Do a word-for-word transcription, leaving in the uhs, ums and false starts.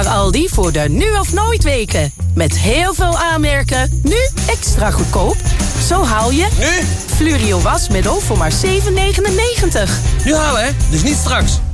naar Aldi voor de nu of nooit weken. Met heel veel aanmerken, nu extra goedkoop. Zo haal je... Nu? Flurio wasmiddel voor maar zeven negenennegentig. Nu halen, hè? Dus niet straks.